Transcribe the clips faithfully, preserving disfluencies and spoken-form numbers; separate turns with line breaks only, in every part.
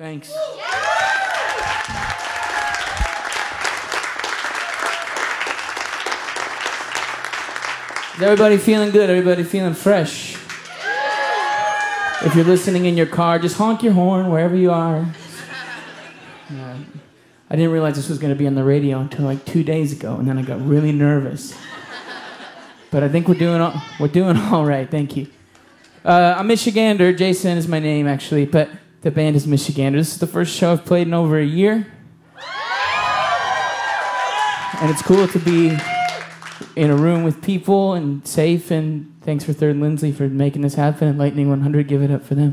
Thanks. Is everybody feeling good? Everybody feeling fresh? If you're listening in your car, just honk your horn wherever you are. Uh, I didn't realize this was going to be on the radio until like two days ago, and then I got really nervous. But I think we're doing all, we're doing all right. Thank you. Uh, I'm Michigander. Jason is my name, actually, but the band is Michigander. This is the first show I've played in over a year, and it's cool to be in a room with people and safe, and thanks for Third Lindsley for making this happen, and Lightning one hundred, give it up for them.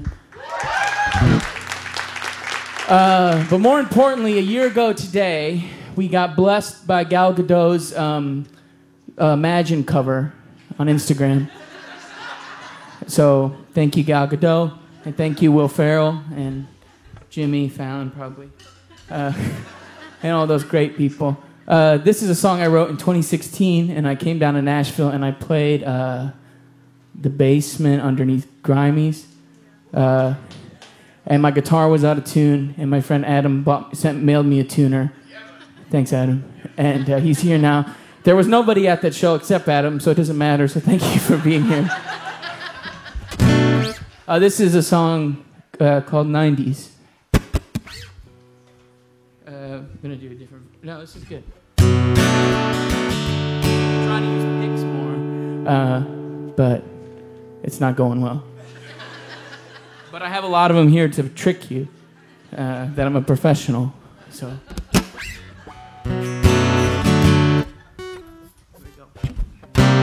Uh, but more importantly, a year ago today, we got blessed by Gal Gadot's um, uh, Imagine cover on Instagram. So thank you, Gal Gadot, and thank you, Will Ferrell, and Jimmy Fallon, probably, uh, and all those great people. Uh, this is a song I wrote in twenty sixteen, and I came down to Nashville, and I played uh, the basement underneath Grimey's, uh, and my guitar was out of tune, and my friend Adam bought, sent, mailed me a tuner. Thanks, Adam. And uh, he's here now. There was nobody at that show except Adam, so it doesn't matter, so thank you for being here. Uh, this is a song uh, called nineties. Uh, I'm going to do a different... No, this is good. I'm trying to use picks more, uh, but it's not going well. But I have a lot of them here to trick you uh, that I'm a professional, so...